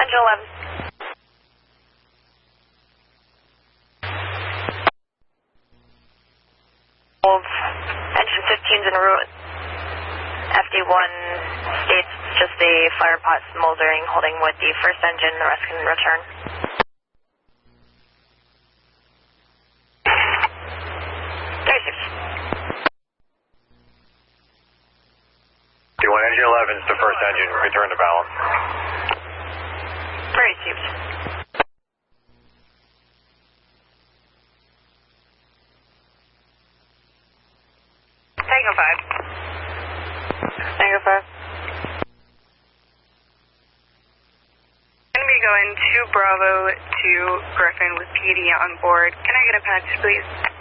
Engine 11. Engine 15's en route. FD1 states just a fire pot smoldering, holding with the first engine, the rest can return. Engine 11 is the first engine, return to balance. 36. Tango 5. Tango 5. Going to be going to Bravo to Griffin with PD on board. Can I get a patch, please?